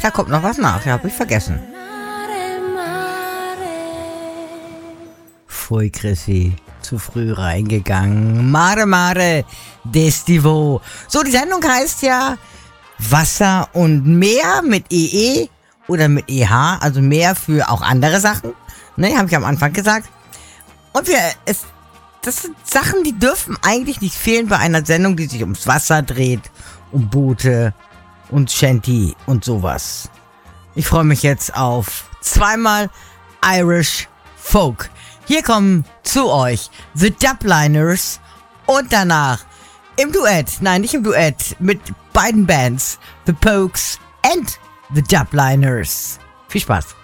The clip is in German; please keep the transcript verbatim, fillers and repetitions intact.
Ach, da kommt noch was nach. Ja, hab ich vergessen. Pfui, Chrissy. Zu früh reingegangen. Mare, mare, destivo. So, die Sendung heißt ja Wasser und Meer mit E E oder mit E H. Also Meer für auch andere Sachen. Ne, habe ich am Anfang gesagt. Und wir, es, das sind Sachen, die dürfen eigentlich nicht fehlen bei einer Sendung, die sich ums Wasser dreht, um Boote und Shanty und sowas. Ich freue mich jetzt auf zweimal Irish Folk. Hier kommen zu euch The Dubliners und danach im Duett, nein, nicht im Duett, mit beiden Bands, The Pokes and The Dubliners. Viel Spaß.